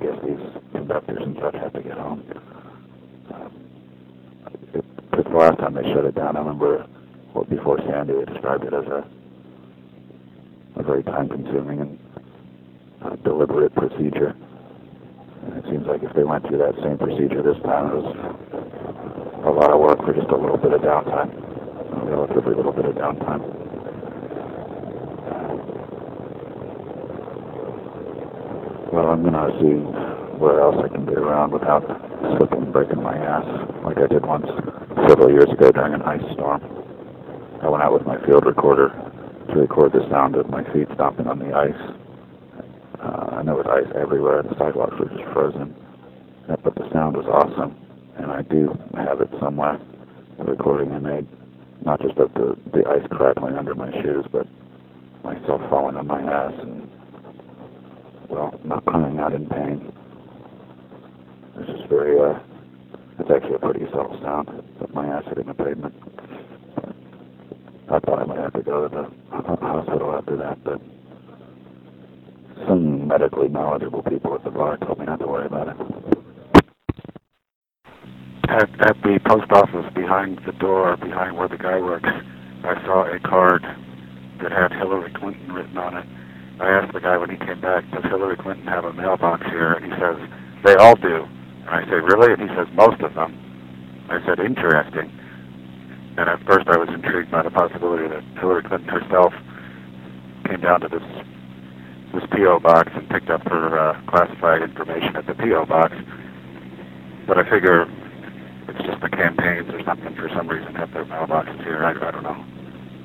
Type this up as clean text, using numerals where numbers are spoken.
guess these conductors and such have to get home. Because the last time they shut it down, I remember before Sandy, they described it as a very time-consuming and deliberate procedure. And it seems like if they went through that same procedure this time, it was a lot of work for just a little bit of downtime, a relatively little bit of downtime. Well, I'm going to see where else I can get around without slipping and breaking my ass, like I did once several years ago during an ice storm. I went out with my field recorder to record the sound of my feet stomping on the ice. And there was ice everywhere, the sidewalks were just frozen. But the sound was awesome, and I do have it somewhere, the recording I made, not just of the ice crackling under my shoes, but myself falling on my ass and, well, not coming out in pain. It's just very, it's actually a pretty subtle sound of my ass hitting the pavement. I thought I might have to go to the hospital after that, but some medically knowledgeable people at the bar told me not to worry about it. At the post office, behind the door, behind where the guy works, I saw a card that had Hillary Clinton written on it. I asked the guy when he came back, does Hillary Clinton have a mailbox here? And he says, they all do. And I say, really? And he says, most of them. I said, interesting. And at first I was intrigued by the possibility that Hillary Clinton herself came down to this P.O. box and picked up her classified information at the P.O. box. But I figure it's just the campaigns or something for some reason have their mailboxes here. I don't know.